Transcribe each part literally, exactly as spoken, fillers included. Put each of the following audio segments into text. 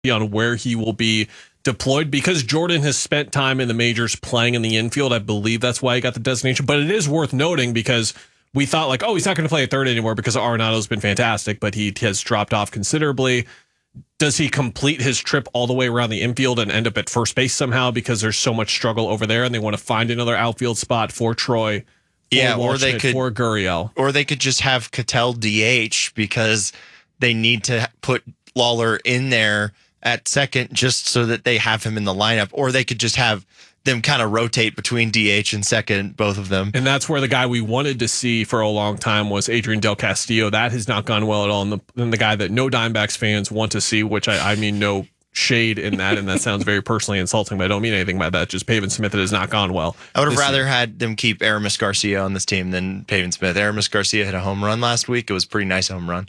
on where he will be deployed, because Jordan has spent time in the majors playing in the infield. I believe that's why he got the designation. But it is worth noting, because we thought like, oh, he's not going to play at third anymore because Arenado's been fantastic, but he has dropped off considerably. Does he complete his trip all the way around the infield and end up at first base somehow because there's so much struggle over there and they want to find another outfield spot for Troy? Yeah, or they could for Gurriel, or they could just have Ketel D H because they need to put Lawler in there at second just so that they have him in the lineup, or they could just have them kind of rotate between D H and second, both of them. And that's where the guy we wanted to see for a long time was Adrian Del Castillo. That has not gone well at all. And the, and the guy that no Diamondbacks fans want to see, which I, I mean, no shade in that, and that sounds very personally insulting, but I don't mean anything by that. Just Pavin Smith, it has not gone well. I would have rather year. had them keep Aramis Garcia on this team than Pavin Smith. Aramis Garcia hit a home run last week. It was a pretty nice home run.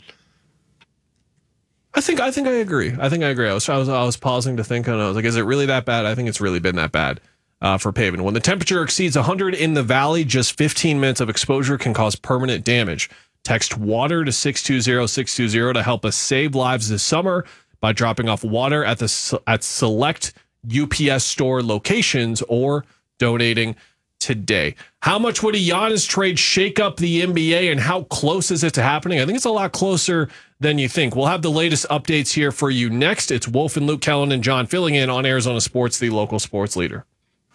I think I think I agree. I think I agree. I was I was, I was pausing to think, and I was like, is it really that bad? I think it's really been that bad uh, for Pavin. When the temperature exceeds one hundred in the valley, just fifteen minutes of exposure can cause permanent damage. Text WATER to six two zero six two zero to help us save lives this summer by dropping off water at the at select U P S store locations or donating today. How much would a Giannis trade shake up the N B A, and how close is it to happening? I think it's a lot closer than you think. We'll have the latest updates here for you next. It's Wolf and Luke, Kellen and John filling in on Arizona Sports, the local sports leader.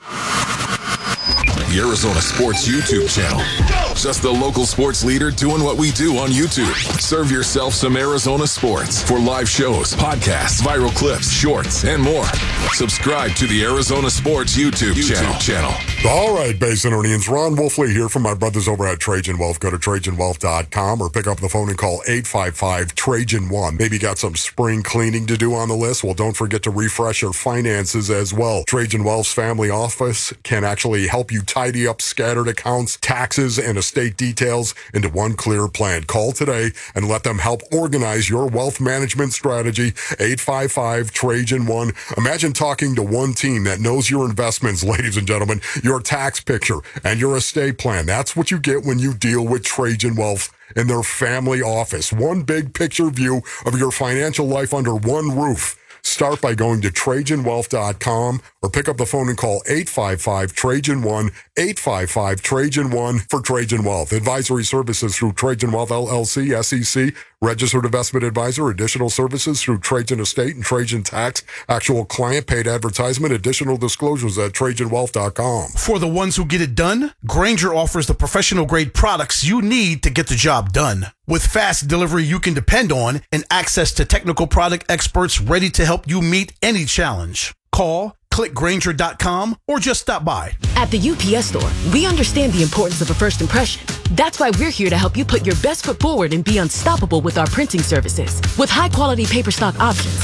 The Arizona Sports YouTube channel. Just the local sports leader doing what we do on YouTube. Serve yourself some Arizona sports for live shows, podcasts, viral clips, shorts, and more. Subscribe to the Arizona Sports YouTube, YouTube channel. channel. All right, Basinonians, Ron Wolfley here from my brothers over at Trajan Wealth. Go to Trajan Wealth dot com or pick up the phone and call eight five five Trajan one. Maybe you got some spring cleaning to do on the list? Well, don't forget to refresh your finances as well. Trajan Wealth's family office can actually help you tidy up scattered accounts, taxes, and estate details into one clear plan. Call today and let them help organize your wealth management strategy. eight five five Trajan one. Imagine talking to one team that knows your investments, ladies and gentlemen, your tax picture, and your estate plan. That's what you get when you deal with Trajan Wealth in their family office. One big picture view of your financial life under one roof. Start by going to Trajan Wealth dot com or pick up the phone and call eight five five Trajan one, eight five five Trajan one for Trajan Wealth. Advisory services through Trajan Wealth L L C, S E C, registered investment advisor. Additional services through Trajan Estate and Trajan Tax. Actual client paid advertisement. Additional disclosures at Trajan Wealth dot com. For the ones who get it done, Grainger offers the professional grade products you need to get the job done. With fast delivery you can depend on and access to technical product experts ready to help you meet any challenge. Call, click Grainger dot com, or just stop by. At the U P S store, we understand the importance of a first impression. That's why we're here to help you put your best foot forward and be unstoppable with our printing services. With high-quality paper stock options,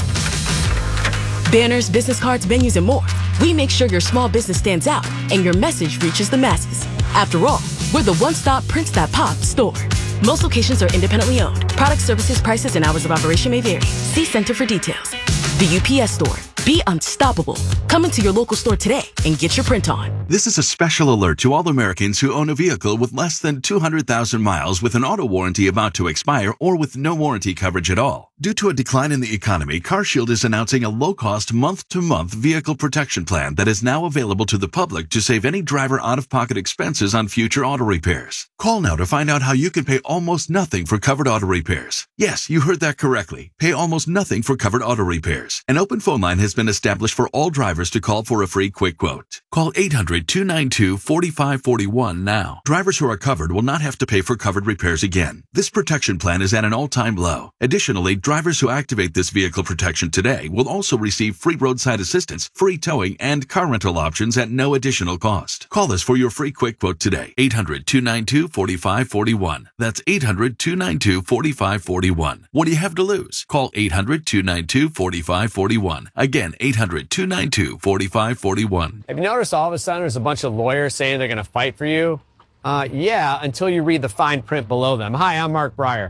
banners, business cards, menus, and more, we make sure your small business stands out and your message reaches the masses. After all, we're the one-stop prints that pop store. Most locations are independently owned. Product, services, prices, and hours of operation may vary. See Center for details. The U P S store. Be unstoppable. Come into your local store today and get your print on. This is a special alert to all Americans who own a vehicle with less than two hundred thousand miles with an auto warranty about to expire or with no warranty coverage at all. Due to a decline in the economy, CarShield is announcing a low-cost month-to-month vehicle protection plan that is now available to the public to save any driver out-of-pocket expenses on future auto repairs. Call now to find out how you can pay almost nothing for covered auto repairs. Yes, you heard that correctly. Pay almost nothing for covered auto repairs. An open phone line has been established for all drivers to call for a free quick quote. Call eight hundred, two nine two, four five four one now. Drivers who are covered will not have to pay for covered repairs again. This protection plan is at an all-time low. Additionally, drivers who activate this vehicle protection today will also receive free roadside assistance, free towing, and car rental options at no additional cost. Call us for your free quick quote today. eight hundred, two nine two, four five four one. That's eight hundred, two nine two, four five four one. What do you have to lose? Call eight hundred, two nine two, four five four one. Again, eight hundred, two nine two, four five four one. Have you noticed all of a sudden there's a bunch of lawyers saying they're going to fight for you? Uh, yeah, until you read the fine print below them. Hi, I'm Mark Breyer. And I'm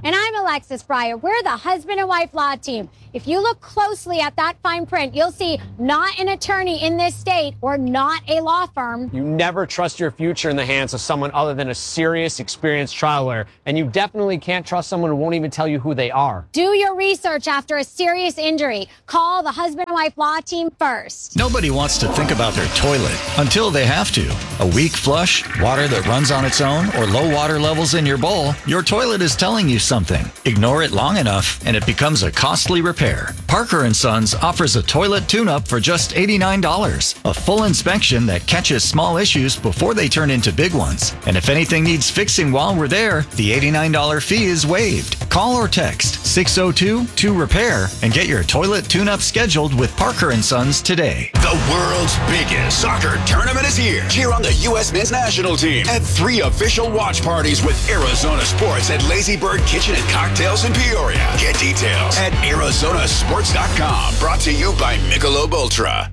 Alexis Breyer. We're the husband and wife law team. If you look closely at that fine print, you'll see not an attorney in this state or not a law firm. You never trust your future in the hands of someone other than a serious, experienced trial lawyer. And you definitely can't trust someone who won't even tell you who they are. Do your research after a serious injury. Call the husband and wife law team first. Nobody wants to think about their toilet until they have to. A weak flush, water that runs on its own, or low water levels in your bowl, your toilet is telling you something. Ignore it long enough, and it becomes a costly repair. Parker and Sons offers a toilet tune-up for just eighty-nine dollars. A full inspection that catches small issues before they turn into big ones. And if anything needs fixing while we're there, the eighty-nine dollars fee is waived. Call or text six oh two two repair and get your toilet tune-up scheduled with Parker and Sons today. The world's biggest soccer tournament is here. Cheer on the U S men's national team at three official watch parties with Arizona Sports at Lazy Bird Kitchen and Cocktails in Peoria. Get details at Arizona Sports dot com. Brought to you by Michelob Ultra.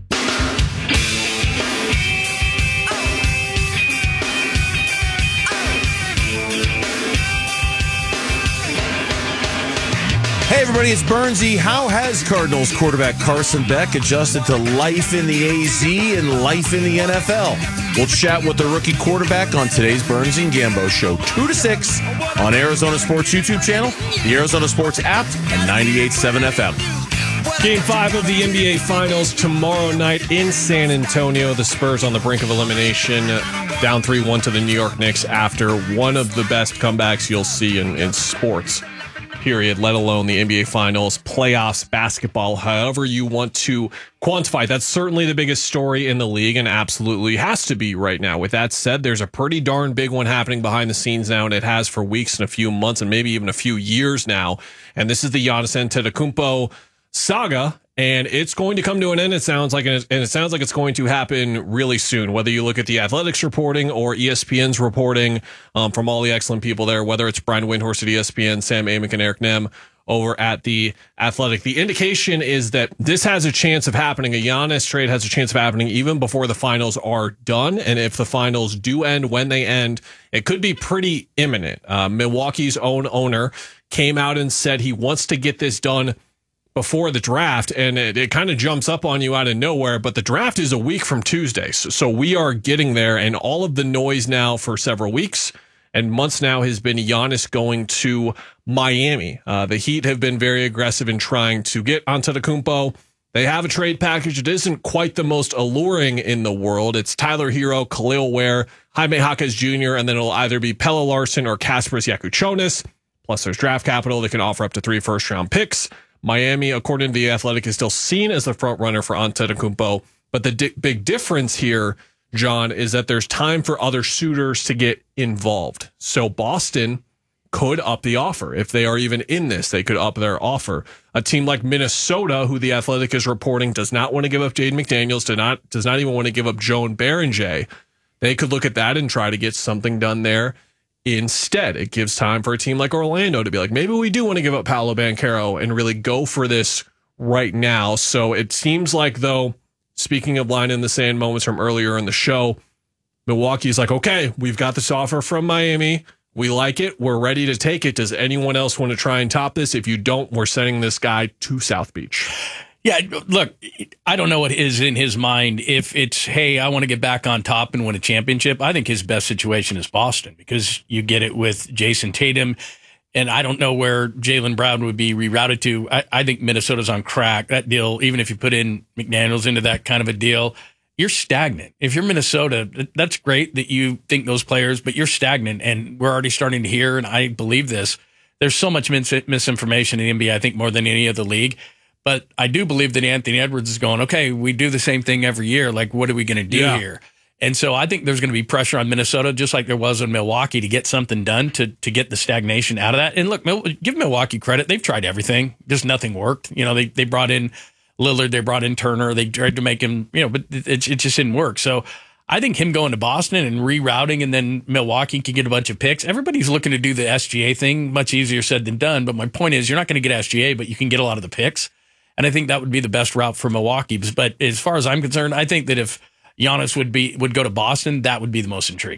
Hey everybody, it's Bernsey. How has Cardinals quarterback Carson Beck adjusted to life in the A Z and life in the N F L? We'll chat with the rookie quarterback on today's Bernsey and Gambo Show, two to six on Arizona Sports YouTube channel, the Arizona Sports app, and ninety-eight point seven F M. Game five of the N B A Finals tomorrow night in San Antonio. The Spurs on the brink of elimination, down three one to the New York Knicks after one of the best comebacks you'll see in, in sports, period, let alone the N B A Finals, playoffs, basketball, however you want to quantify. That's certainly the biggest story in the league and absolutely has to be right now. With that said, there's a pretty darn big one happening behind the scenes now, and it has for weeks and a few months and maybe even a few years now. And this is the Giannis Antetokounmpo saga, and it's going to come to an end, it sounds like, and it sounds like it's going to happen really soon, whether you look at the Athletics reporting or E S P N's reporting, um, from all the excellent people there, whether it's Brian Windhorst at E S P N, Sam Amick, and Eric Nem over at the Athletic. The indication is that this has a chance of happening. A Giannis trade has a chance of happening even before the finals are done, and if the finals do end when they end, it could be pretty imminent. Uh, Milwaukee's own owner came out and said he wants to get this done before the draft, and it, it kind of jumps up on you out of nowhere, but the draft is a week from Tuesday. So, so we are getting there, and all of the noise now for several weeks and months now has been Giannis going to Miami. Uh, the Heat have been very aggressive in trying to get Antetokounmpo. They have a trade package. It isn't quite the most alluring in the world. It's Tyler Hero, Khalil Ware, Jaime Jaquez Junior, and then it'll either be Pelle Larsson or Kasparas Jakučionis. Plus there's draft capital. They can offer up to three first-round picks. Miami, according to The Athletic, is still seen as the front runner for Antetokounmpo. But the di- big difference here, John, is that there's time for other suitors to get involved. So Boston could up the offer. If they are even in this, they could up their offer. A team like Minnesota, who The Athletic is reporting does not want to give up Jaden McDaniels, does not, does not even want to give up Joan Berenger. They could look at that and try to get something done there. Instead, it gives time for a team like Orlando to be like, maybe we do want to give up Paolo Banchero and really go for this right now. So it seems like, though, speaking of line in the sand moments from earlier in the show, Milwaukee's like, okay, we've got this offer from Miami. We like it. We're ready to take it. Does anyone else want to try and top this? If you don't, we're sending this guy to South Beach. Yeah, look, I don't know what is in his mind. If it's, hey, I want to get back on top and win a championship, I think his best situation is Boston because you get it with Jason Tatum. And I don't know where Jaylen Brown would be rerouted to. I, I think Minnesota's on crack. That deal, even if you put in McDaniels into that kind of a deal, you're stagnant. If you're Minnesota, that's great that you think those players, but you're stagnant. And we're already starting to hear, and I believe this, there's so much mis- misinformation in the N B A, I think more than any other league. But I do believe that Anthony Edwards is going, okay, we do the same thing every year. Like, what are we going to do yeah. here? And so I think there's going to be pressure on Minnesota, just like there was in Milwaukee, to get something done to to get the stagnation out of that. And look, give Milwaukee credit. They've tried everything. Just nothing worked. You know, they they brought in Lillard. They brought in Turner. They tried to make him, you know, but it, it just didn't work. So I think him going to Boston and rerouting, and then Milwaukee can get a bunch of picks. Everybody's looking to do the S G A thing. Much easier said than done. But my point is, you're not going to get S G A, but you can get a lot of the picks. And I think that would be the best route for Milwaukee. But as far as I'm concerned, I think that if Giannis would be would go to Boston, that would be the most intriguing.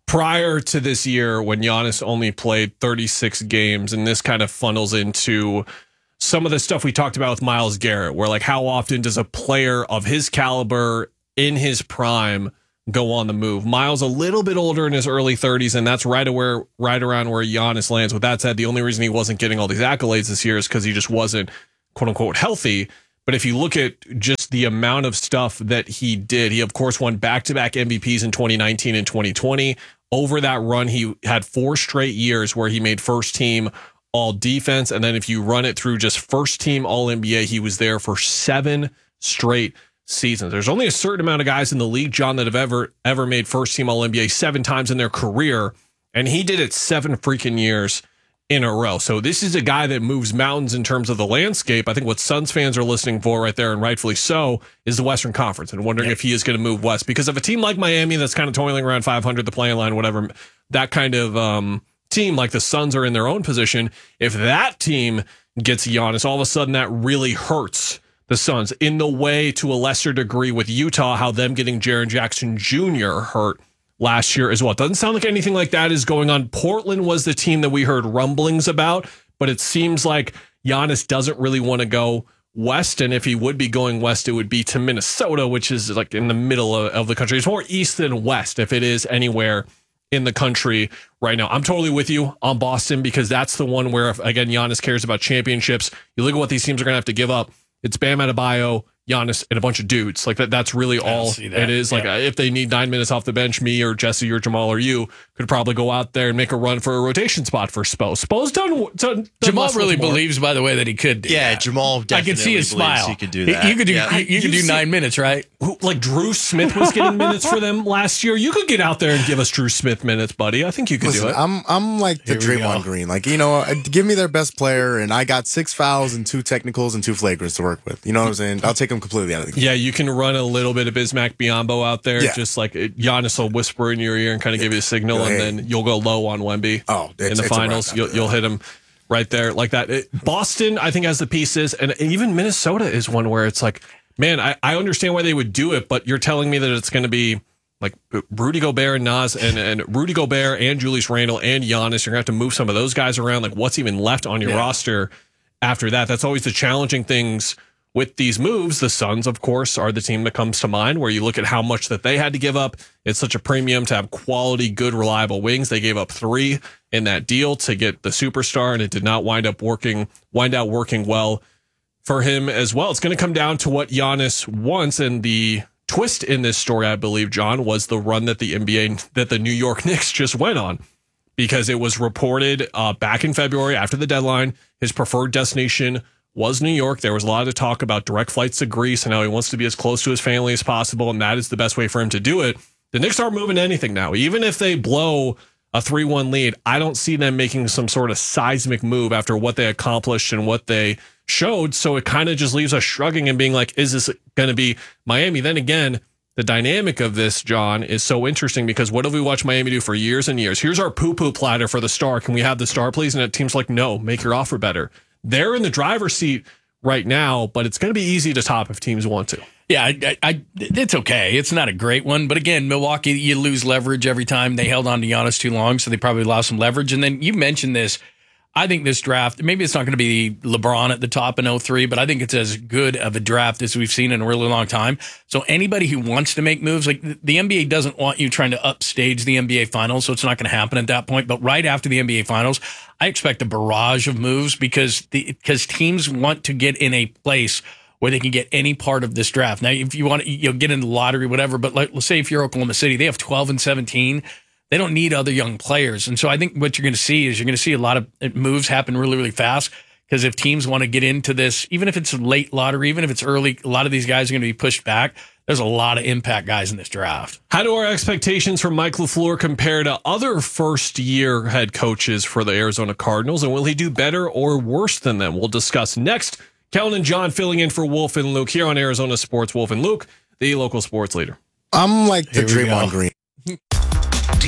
prior to this year when Giannis only played thirty-six games, and this kind of funnels into some of the stuff we talked about with Myles Garrett, where like how often does a player of his caliber in his prime go on the move? Myles a little bit older in his early thirties, and that's right where right around where Giannis lands. With that said, the only reason he wasn't getting all these accolades this year is because he just wasn't quote unquote healthy. But if you look at just the amount of stuff that he did, he of course won back-to-back M V Ps in twenty nineteen and twenty twenty. Over that run, he had four straight years where he made first team all defense. And then if you run it through just first team all N B A, he was there for seven straight seasons. There's only a certain amount of guys in the league, John, that have ever ever made first team all N B A seven times in their career, and he did it seven freaking years in a row. So this is a guy that moves mountains in terms of the landscape. I think what Suns fans are listening for right there, and rightfully so, is the Western Conference, and wondering yep. if he is going to move west. Because of a team like Miami that's kind of toiling around five hundred, the playing line, whatever, that kind of um, team like the Suns are in their own position. If that team gets Giannis, all of a sudden that really hurts the Suns in the way to a lesser degree with Utah, how them getting Jaren Jackson Junior hurt last year as well. It doesn't sound like anything like that is going on. Portland was the team that we heard rumblings about, but it seems like Giannis doesn't really want to go west. And if he would be going west, it would be to Minnesota, which is like in the middle of, of the country. It's more east than west if it is anywhere in the country right now. I'm totally with you on Boston because that's the one where, if, again, Giannis cares about championships. You look at what these teams are going to have to give up. It's Bam Adebayo, Giannis, and a bunch of dudes. Like that. That's really all it is. Like yeah. if they need nine minutes off the bench, me or Jesse or Jamal or you could probably go out there and make a run for a rotation spot for Spo. Spo's done. done Jamal really more. believes, by the way, that he could. Do yeah, that. Jamal. Definitely I can see his smile. He could do that. You could do. Yeah. You, you could do seen, nine minutes, right? Who, like Drew Smith was getting minutes for them last year. You could get out there and give us Drew Smith minutes, buddy. I think you could Listen, do it. I'm I'm like the Draymond Green. Like you know, give me their best player, and I got six fouls and two technicals and two flagrants to work with. You know what I'm saying? I'll take them completely out of the game. Yeah, you can run a little bit of Bismack Biyombo out there. Yeah. Just like Giannis will whisper in your ear and kind of give you a signal, and then you'll go low on Wemby. Oh, in the finals, you'll, you'll hit him right there like that. It, Boston, I think, has the pieces, and even Minnesota is one where it's like, man, I, I understand why they would do it, but you're telling me that it's going to be like Rudy Gobert and Nas and, and Rudy Gobert and Julius Randle and Giannis. You're going to have to move some of those guys around. Like, what's even left on your yeah. roster after that? That's always the challenging things with these moves. The Suns, of course, are the team that comes to mind where you look at how much that they had to give up. It's such a premium to have quality, good, reliable wings. They gave up three in that deal to get the superstar, and it did not wind up working, wind out working well for him as well. It's going to come down to what Giannis wants, and the twist in this story, I believe, John, was the run that the N B A, that the New York Knicks just went on, because it was reported uh, back in February after the deadline, his preferred destination was New York. There was a lot of talk about direct flights to Greece and how he wants to be as close to his family as possible, and that is the best way for him to do it. The Knicks aren't moving anything now. Even if they blow a three one lead, I don't see them making some sort of seismic move after what they accomplished and what they showed. So it kind of just leaves us shrugging and being like, is this going to be Miami? Then again, the dynamic of this, John, is so interesting because what have we watched Miami do for years and years? Here's our poo-poo platter for the star. Can we have the star, please? And it team's like, no, make your offer better. They're in the driver's seat right now, but it's going to be easy to top if teams want to. Yeah, I, I, it's okay. It's not a great one. But again, Milwaukee, you lose leverage every time. They held on to Giannis too long, so they probably lost some leverage. And then you mentioned this. I think this draft, maybe it's not going to be LeBron at the top in oh three, but I think it's as good of a draft as we've seen in a really long time. So anybody who wants to make moves, like the N B A doesn't want you trying to upstage the N B A Finals, so it's not going to happen at that point. But right after the N B A Finals, I expect a barrage of moves because the because teams want to get in a place where they can get any part of this draft. Now, if you want to you know, get in the lottery, whatever, but like, let's say if you're Oklahoma City, they have twelve and seventeen. They don't need other young players. And so I think what you're going to see is you're going to see a lot of moves happen really, really fast because if teams want to get into this, even if it's late lottery, even if it's early, a lot of these guys are going to be pushed back. There's a lot of impact guys in this draft. How do our expectations for Mike LaFleur compare to other first-year head coaches for the Arizona Cardinals? And will he do better or worse than them? We'll discuss next. Kellen and John filling in for Wolf and Luke here on Arizona Sports. Wolf and Luke, the local sports leader. I'm like the Draymond Green. D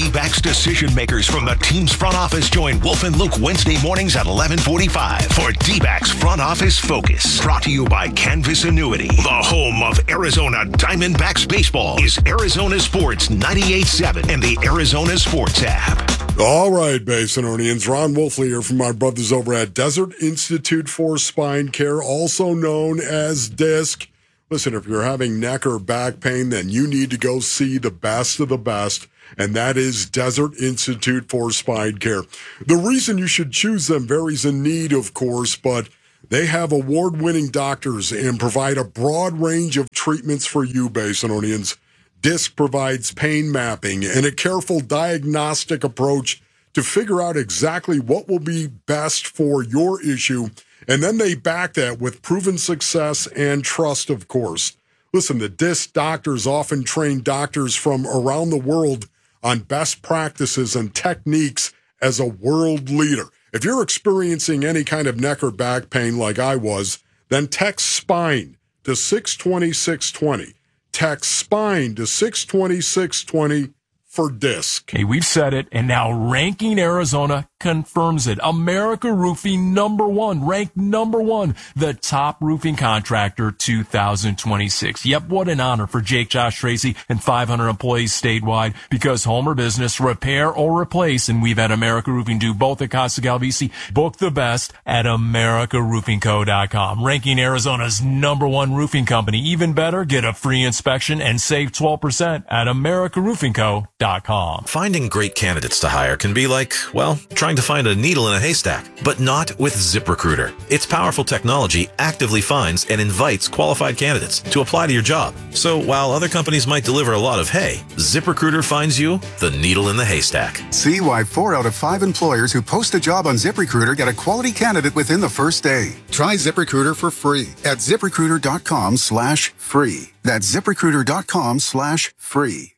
D-backs decision makers from the team's front office join Wolf and Luke Wednesday mornings at eleven forty-five for D-backs Front Office Focus. Brought to you by Canvas Annuity. The home of Arizona Diamondbacks baseball is Arizona Sports ninety-eight point seven and the Arizona Sports app. All right, Basinonians. Ron Wolfley here from my brothers over at Desert Institute for Spine Care, also known as DISC. Listen, if you're having neck or back pain, then you need to go see the best of the best, and that is Desert Institute for Spine Care. The reason you should choose them varies in need, of course, but they have award-winning doctors and provide a broad range of treatments for you, Basinonians. DISC provides pain mapping and a careful diagnostic approach to figure out exactly what will be best for your issue. And then they back that with proven success and trust, of course. Listen, the DISC doctors often train doctors from around the world on best practices and techniques as a world leader. If you're experiencing any kind of neck or back pain like I was, then text SPINE to six two zero six two zero. Text SPINE to six two zero six two zero for DISC. Hey, we've said it, and now Ranking Arizona confirms it. America Roofing, number one, ranked number one, the top roofing contractor two thousand twenty-six. Yep, what an honor for Jake, Josh, Tracy, and five hundred employees statewide, because home or business, repair or replace, and we've had America Roofing do both at Costa Galvisi. Book the best at america roofing co dot com. Ranking Arizona's number one roofing company. Even better, get a free inspection and save twelve percent at america roofing co dot com. Finding great candidates to hire can be like, well, trying to find a needle in a haystack, but not with ZipRecruiter. Its powerful technology actively finds and invites qualified candidates to apply to your job. So while other companies might deliver a lot of hay, ZipRecruiter finds you the needle in the haystack. See why four out of five employers who post a job on ZipRecruiter get a quality candidate within the first day. Try ZipRecruiter for free at ZipRecruiter.com slash free. That's ZipRecruiter.com slash free.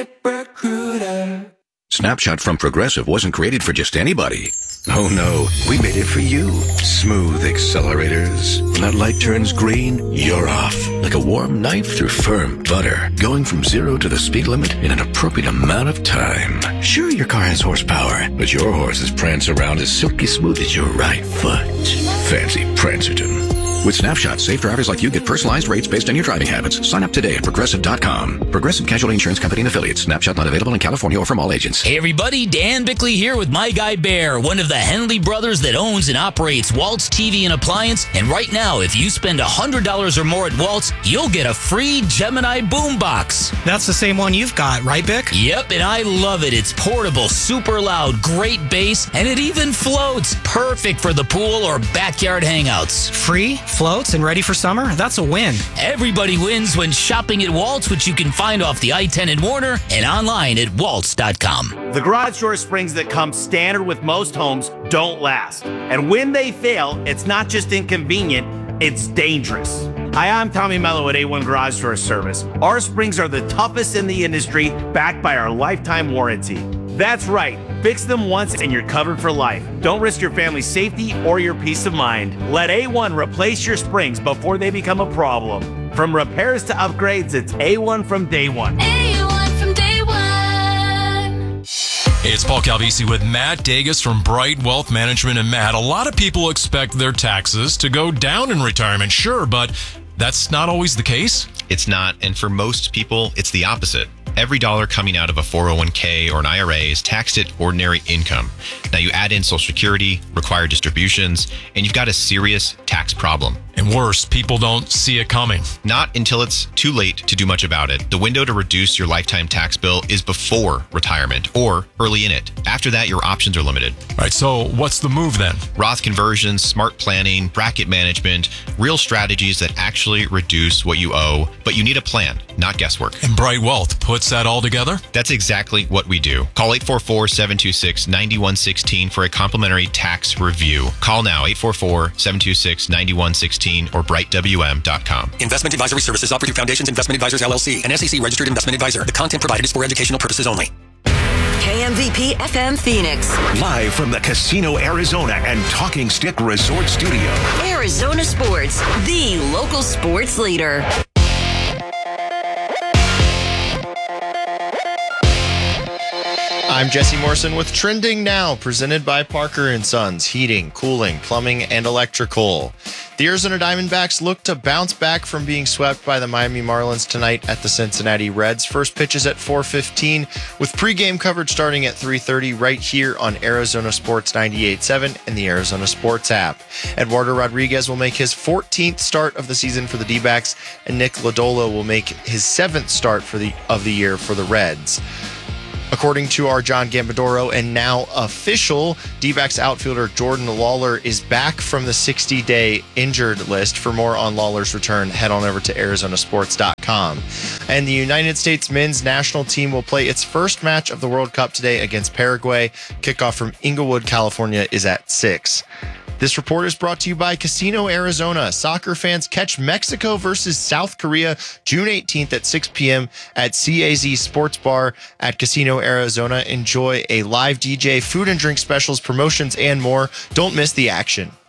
ZipRecruiter. Snapshot from Progressive wasn't created for just anybody. Oh no, we made it for you. Smooth accelerators. When that light turns green, you're off. Like a warm knife through firm butter. Going from zero to the speed limit in an appropriate amount of time. Sure, your car has horsepower, but your horses prance around as silky smooth as your right foot. Fancy Prancerton. With Snapshot, safe drivers like you get personalized rates based on your driving habits. Sign up today at Progressive dot com. Progressive Casualty Insurance Company and Affiliates. Snapshot not available in California or from all agents. Hey everybody, Dan Bickley here with My Guy Bear, one of the Henley brothers that owns and operates Waltz T V and Appliance. And right now, if you spend one hundred dollars or more at Waltz, you'll get a free Gemini boombox. That's the same one you've got, right, Bick? Yep, and I love it. It's portable, super loud, great bass, and it even floats. Perfect for the pool or backyard hangouts. Free? Floats and ready for summer? That's a win. Everybody wins when shopping at Waltz, which you can find off the I ten in Warner and online at waltz dot com. The garage door springs that come standard with most homes don't last. And when they fail, it's not just inconvenient, it's dangerous. Hi, I'm Tommy Mello at A one Garage Door Service. Our springs are the toughest in the industry, backed by our lifetime warranty. That's right. Fix them once and you're covered for life. Don't risk your family's safety or your peace of mind. Let A one replace your springs before they become a problem. From repairs to upgrades, it's A one from day one. A one from day one. Hey, it's Paul Calvisi with Matt Dagas from Bright Wealth Management. And Matt, a lot of people expect their taxes to go down in retirement, sure, but that's not always the case. It's not, and for most people, it's the opposite. Every dollar coming out of a four oh one k or an I R A is taxed at ordinary income. Now you add in Social Security, required distributions, and you've got a serious tax problem. And worse, people don't see it coming. Not until it's too late to do much about it. The window to reduce your lifetime tax bill is before retirement or early in it. After that, your options are limited. All right, so what's the move then? Roth conversions, smart planning, bracket management, real strategies that actually reduce what you owe, but you need a plan, not guesswork. And Bright Wealth puts that all together? That's exactly what we do. Call eight four four, seven two six, nine one one six for a complimentary tax review. Call now, eight four four, seven two six, nine one one six or bright w m dot com. Investment advisory services offered through Foundations Investment Advisors, L L C, an S E C registered investment advisor. The content provided is for educational purposes only. K M V P F M Phoenix. Live from the Casino Arizona and Talking Stick Resort Studio. Arizona Sports, the local sports leader. I'm Jesse Morrison with Trending Now, presented by Parker and Sons, heating, cooling, plumbing, and electrical. The Arizona Diamondbacks look to bounce back from being swept by the Miami Marlins tonight at the Cincinnati Reds. First pitch is at four fifteen, with pregame coverage starting at three thirty right here on Arizona Sports ninety-eight point seven and the Arizona Sports app. Eduardo Rodriguez will make his fourteenth start of the season for the D-backs, and Nick Lodolo will make his seventh start for the of the year for the Reds. According to our John Gambadoro and now official, D-backs outfielder Jordan Lawler is back from the sixty-day injured list. For more on Lawler's return, head on over to Arizona Sports dot com. And the United States men's national team will play its first match of the World Cup today against Paraguay. Kickoff from Inglewood, California is at six. This report is brought to you by Casino Arizona. Soccer fans, catch Mexico versus South Korea June eighteenth at six p.m. at C A Z Sports Bar at Casino Arizona. Enjoy a live D J, food and drink specials, promotions, and more. Don't miss the action.